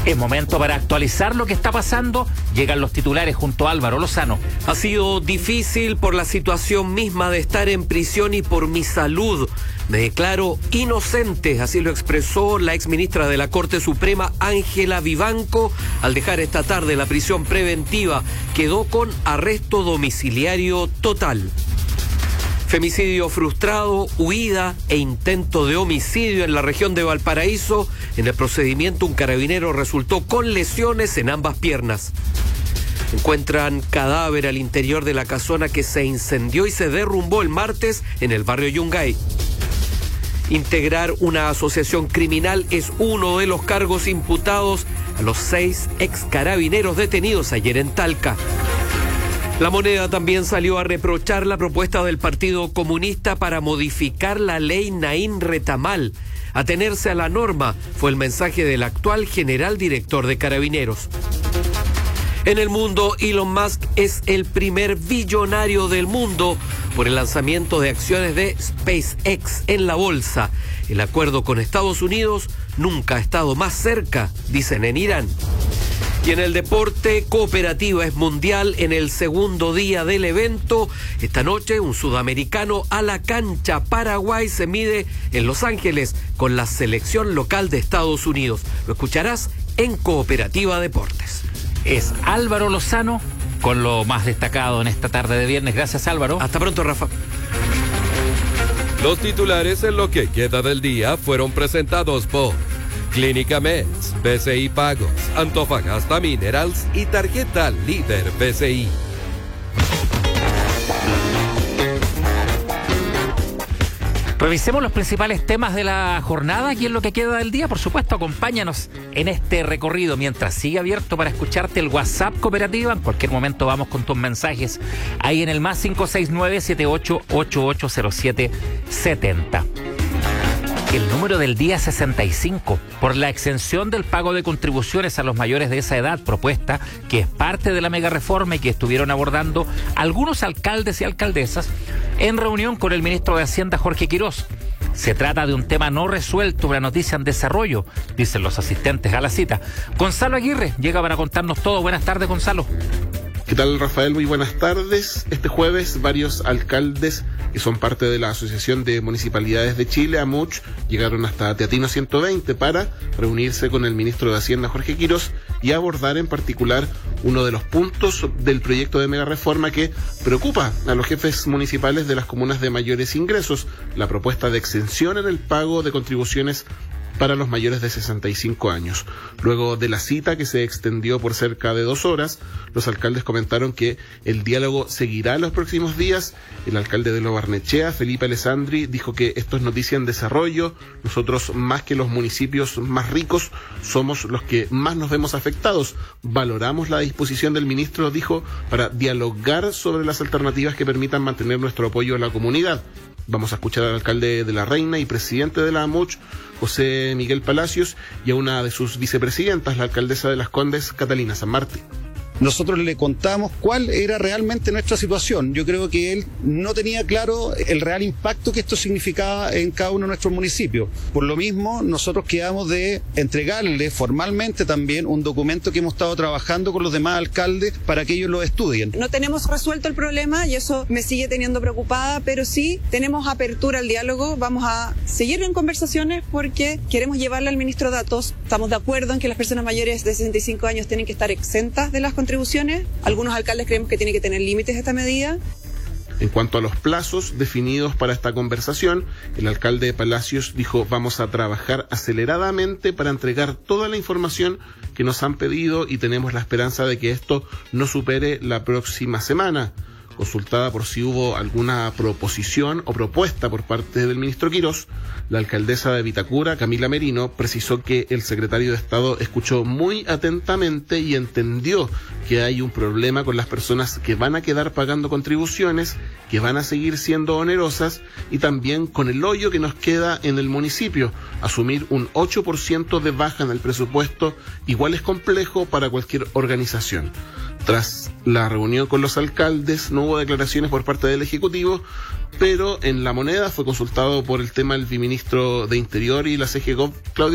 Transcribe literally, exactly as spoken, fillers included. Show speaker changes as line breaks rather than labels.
Es momento para actualizar lo que está pasando. Llegan los titulares junto a Álvaro Lozano.
Ha sido difícil por la situación misma de estar en prisión y por mi salud. Me declaro inocente, así lo expresó la exministra de la Corte Suprema, Ángela Vivanco, al dejar esta tarde la prisión preventiva. Quedó con arresto domiciliario total. Femicidio frustrado, huida e intento de homicidio en la región de Valparaíso. En el procedimiento, un carabinero resultó con lesiones en ambas piernas. Encuentran cadáver al interior de la casona que se incendió y se derrumbó el martes en el barrio Yungay. Integrar una asociación criminal es uno de los cargos imputados a los seis ex carabineros detenidos ayer en Talca. La Moneda también salió a reprochar la propuesta del Partido Comunista para modificar la ley Naín Retamal. Atenerse a la norma fue el mensaje del actual general director de Carabineros. En el mundo, Elon Musk es el primer billonario del mundo por el lanzamiento de acciones de SpaceX en la bolsa. El acuerdo con Estados Unidos nunca ha estado más cerca, dicen en Irán. Y en el deporte, Cooperativa es mundial en el segundo día del evento. Esta noche, un sudamericano a la cancha. Paraguay se mide en Los Ángeles con la selección local de Estados Unidos. Lo escucharás en Cooperativa Deportes.
Es Álvaro Lozano con lo más destacado en esta tarde de viernes. Gracias, Álvaro.
Hasta pronto, Rafa.
Los titulares en lo que queda del día fueron presentados por Clínica Meds, B C I Pagos, Antofagasta Minerals y Tarjeta Líder B C I.
Revisemos los principales temas de la jornada aquí en lo que queda del día. Por supuesto, acompáñanos en este recorrido mientras sigue abierto para escucharte el WhatsApp Cooperativa. En cualquier momento vamos con tus mensajes ahí en el más cinco seis nueve, siete ocho ocho ocho cero siete siete cero. El número del día sesenta y cinco, por la exención del pago de contribuciones a los mayores de esa edad, propuesta que es parte de la mega reforma y que estuvieron abordando algunos alcaldes y alcaldesas en reunión con el ministro de Hacienda, Jorge Quirós. Se trata de un tema no resuelto, una noticia en desarrollo, dicen los asistentes a la cita. Gonzalo Aguirre llega para contarnos todo. Buenas tardes, Gonzalo.
¿Qué tal, Rafael? Muy buenas tardes. Este jueves, varios alcaldes que son parte de la Asociación de Municipalidades de Chile, AMUCH, llegaron hasta Teatino ciento veinte para reunirse con el ministro de Hacienda, Jorge Quirós, y abordar en particular uno de los puntos del proyecto de mega reforma que preocupa a los jefes municipales de las comunas de mayores ingresos, la propuesta de exención en el pago de contribuciones para los mayores de sesenta y cinco años. Luego de la cita, que se extendió por cerca de dos horas, los alcaldes comentaron que el diálogo seguirá en los próximos días. El alcalde de Lo Barnechea, Felipe Alessandri, dijo que esto es noticia en desarrollo. Nosotros, más que los municipios más ricos, somos los que más nos vemos afectados. Valoramos la disposición del ministro, dijo, para dialogar sobre las alternativas que permitan mantener nuestro apoyo a la comunidad. Vamos a escuchar al alcalde de La Reina y presidente de la AMUCH, José Miguel Palacios, y a una de sus vicepresidentas, la alcaldesa de Las Condes, Catalina San Martín.
Nosotros le contamos cuál era realmente nuestra situación. Yo creo que él no tenía claro el real impacto que esto significaba en cada uno de nuestros municipios. Por lo mismo, nosotros quedamos de entregarle formalmente también un documento que hemos estado trabajando con los demás alcaldes para que ellos lo estudien.
No tenemos resuelto el problema y eso me sigue teniendo preocupada, pero sí tenemos apertura al diálogo. Vamos a seguir en conversaciones porque queremos llevarle al ministro datos. Estamos de acuerdo en que las personas mayores de sesenta y cinco años tienen que estar exentas de las contribuciones. Algunos alcaldes creemos que tiene que tener límites esta medida.
En cuanto a los plazos definidos para esta conversación, el alcalde de Palacios dijo: vamos a trabajar aceleradamente para entregar toda la información que nos han pedido y tenemos la esperanza de que esto no supere la próxima semana. Consultada por si hubo alguna proposición o propuesta por parte del ministro Quirós, la alcaldesa de Vitacura, Camila Merino, precisó que el secretario de Estado escuchó muy atentamente y entendió que hay un problema con las personas que van a quedar pagando contribuciones, que van a seguir siendo onerosas, y también con el hoyo que nos queda en el municipio. Asumir un ocho por ciento de baja en el presupuesto igual es complejo para cualquier organización. Tras la reunión con los alcaldes no hubo declaraciones por parte del Ejecutivo, pero en La Moneda fue consultado por el tema el viceministro de Interior y la C G Gov, Claudio